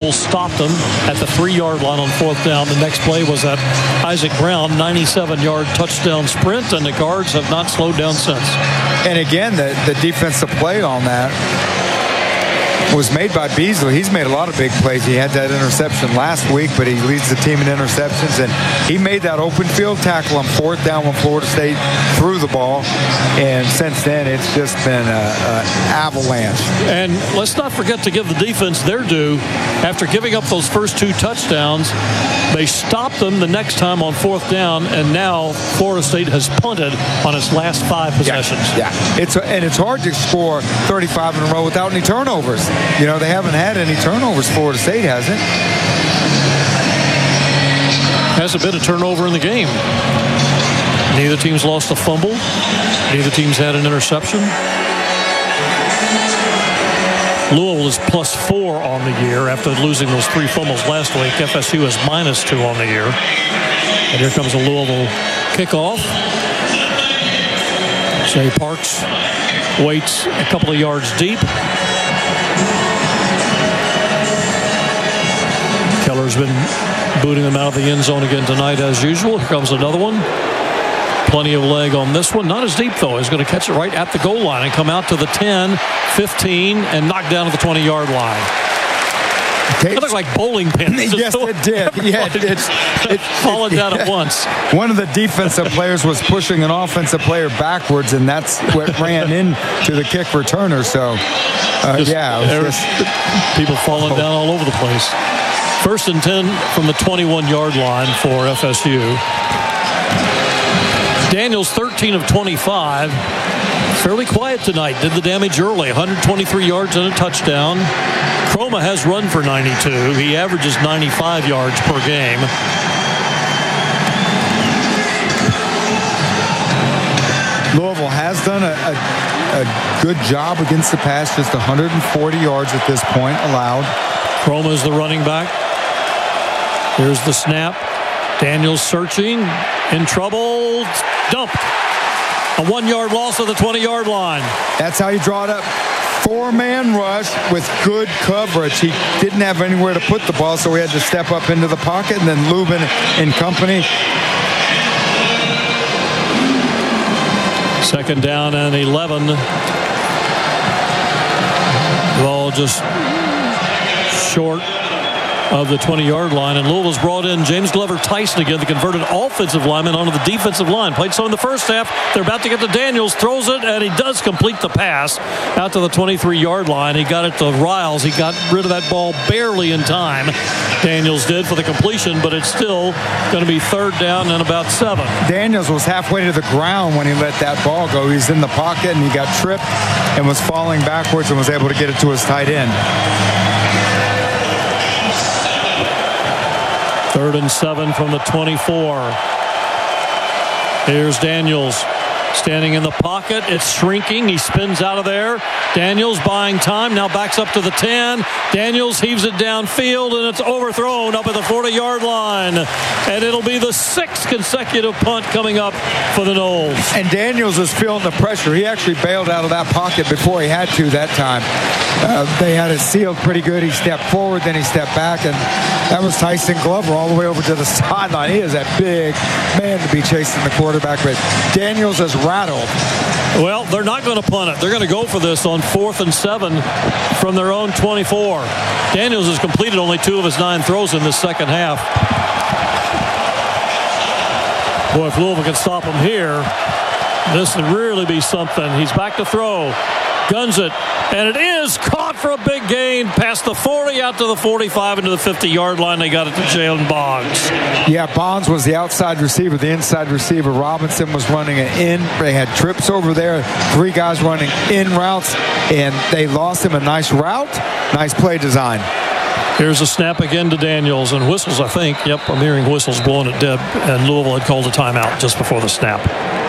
Louisville stopped them at the 3-yard line on 4th down. The next play was that Isaac Brown 97-yard touchdown sprint, and the guards have not slowed down since. And again, the defensive play on that was made by Beasley. He's made a lot of big plays. He had that interception last week, but he leads the team in interceptions, and he made that open field tackle on 4th down when Florida State threw the ball, and since then it's just been an avalanche. And let's not forget to give the defense their due. After giving up those first 2 touchdowns, they stopped them the next time on 4th down, and now Florida State has punted on its last 5 possessions. Yeah. It's hard to score 35 in a row without any turnovers. You know, they haven't had any turnovers. Florida State hasn't. Hasn't been a turnover in the game. Neither team's lost a fumble. Neither team's had an interception. Louisville is +4 on the year after losing those 3 fumbles last week. FSU is -2 on the year. And here comes a Louisville kickoff. Jay Parks waits a couple of yards deep. Keller's been booting them out of the end zone again tonight as usual. Here comes another one. Plenty of leg on this one. Not as deep, though. He's going to catch it right at the goal line and come out to the 10, 15, and knock down to the 20-yard line. It looked like bowling pins. Yes, it did. Yeah, it fallen down at once. One of the defensive players was pushing an offensive player backwards, and that's what ran into the kick returner. So, people falling down all over the place. 1st and 10 from the 21-yard line for FSU. Daniels 13 of 25. Fairly quiet tonight. Did the damage early. 123 yards and a touchdown. Chroma has run for 92. He averages 95 yards per game. Louisville has done a good job against the pass. Just 140 yards at this point allowed. Chroma is the running back. Here's the snap. Daniels searching. In trouble. Dumped. A 1-yard loss of the 20-yard line. That's how you draw it up. 4-man rush with good coverage. He didn't have anywhere to put the ball, so he had to step up into the pocket, and then Lubin and company. 2nd down and 11. Ball just short of the 20-yard line, and Louisville's brought in James Glover Tyson again, the converted offensive lineman, onto the defensive line. Played so in the first half. They're about to get to Daniels, throws it, and he does complete the pass out to the 23-yard line. He got it to Riles. He got rid of that ball barely in time. Daniels did for the completion, but it's still going to be 3rd down and about 7. Daniels was halfway to the ground when he let that ball go. He's in the pocket, and he got tripped and was falling backwards and was able to get it to his tight end. 3rd and 7 from the 24. Here's Daniels standing in the pocket. It's shrinking. He spins out of there. Daniels buying time. Now backs up to the 10. Daniels heaves it downfield, and it's overthrown up at the 40-yard line. And it'll be the 6th consecutive punt coming up for the Noles. And Daniels is feeling the pressure. He actually bailed out of that pocket before he had to that time. They had it sealed pretty good. He stepped forward, then he stepped back, and that was Tyson Glover all the way over to the sideline. He is a big man to be chasing the quarterback, but Daniels is rattled. Well, they're not going to punt it. They're going to go for this on 4th and 7 from their own 24. Daniels has completed only 2 of his 9 throws in this second half. Boy, if Louisville can stop him here, this would really be something. He's back to throw. Guns it. And it is caught for a big gain past the 40 out to the 45 into the 50-yard line. They got it to Jalen Boggs. Yeah, Bonds was the outside receiver, the inside receiver. Robinson was running an in. They had trips over there. 3 guys running in routes, and they lost him a nice route. Nice play design. Here's a snap again to Daniels, and whistles, I think. Yep, I'm hearing whistles blowing it dead, and Louisville had called a timeout just before the snap.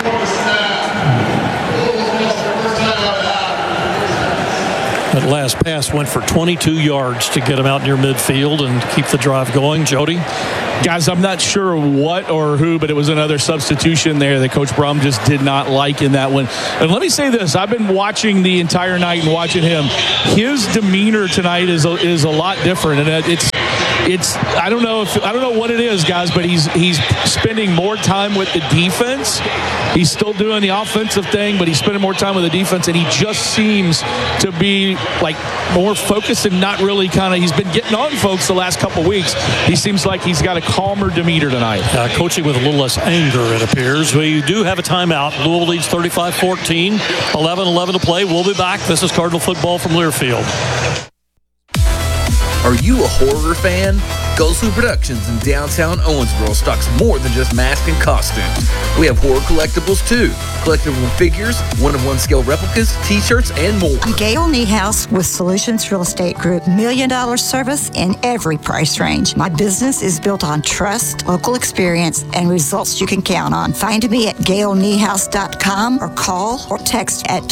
That last pass went for 22 yards to get him out near midfield and keep the drive going. Jody? Guys, I'm not sure what or who, but it was another substitution there that Coach Brum just did not like in that one. And let me say this. I've been watching the entire night and watching him. His demeanor tonight is a lot different. And I don't know what it is, guys, but he's spending more time with the defense. He's still doing the offensive thing, but he's spending more time with the defense, and he just seems to be like more focused and not really he's been getting on folks the last couple weeks. He seems like he's got a calmer demeanor tonight. Coaching with a little less anger, it appears. We do have a timeout. Louisville leads 35-14. 11-11 to play. We'll be back. This is Cardinal football from Learfield. Are you a horror fan? Gosu Productions in downtown Owensboro stocks more than just masks and costumes. We have horror collectibles too. Collectible figures, one-of-one scale replicas, t-shirts, and more. I'm Gail Niehaus with Solutions Real Estate Group. $1 million service in every price range. My business is built on trust, local experience, and results you can count on. Find me at gailniehaus.com or call or text at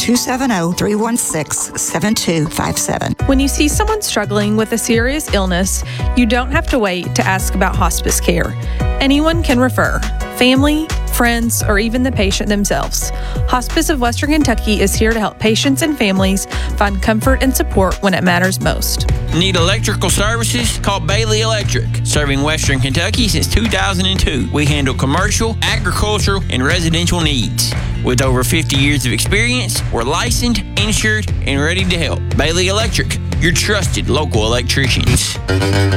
270-316-7257. When you see someone struggling with a serious illness, you don't have to wait to ask about hospice care. Anyone can refer. Family, friends, or even the patient themselves. Hospice of Western Kentucky is here to help patients and families find comfort and support when it matters most. Need electrical services? Call Bailey Electric. Serving Western Kentucky since 2002. We handle commercial, agricultural, and residential needs. With over 50 years of experience, we're licensed, insured, and ready to help. Bailey Electric, your trusted local electricians.